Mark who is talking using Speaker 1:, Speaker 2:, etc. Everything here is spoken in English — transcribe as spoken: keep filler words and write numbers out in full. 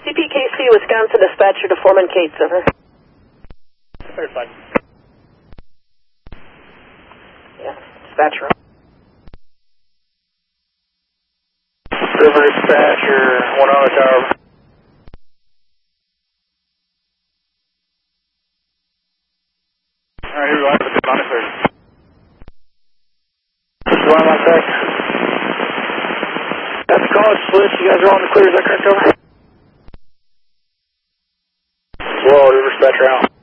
Speaker 1: C P K C, Wisconsin dispatcher to Foreman Cates, over.
Speaker 2: Certified.
Speaker 1: Yeah, dispatcher.
Speaker 2: River dispatcher, one on the tower. Alright, here we go. Put this on the third. One on my sec. That's the college split. You guys are all in the clear. Is that correct, over? Whoa, River dispatcher out.